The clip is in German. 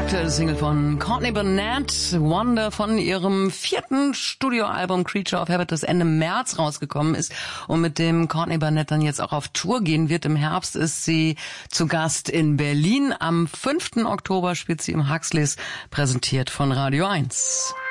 aktuelle Single von Courtney Barnett, Wonder, von ihrem 4. Studioalbum Creature of Habit, das Ende März rausgekommen ist und mit dem Courtney Barnett dann jetzt auch auf Tour gehen wird. Im Herbst ist sie zu Gast in Berlin. Am 5. Oktober spielt sie im Huxleys, präsentiert von Radio 1.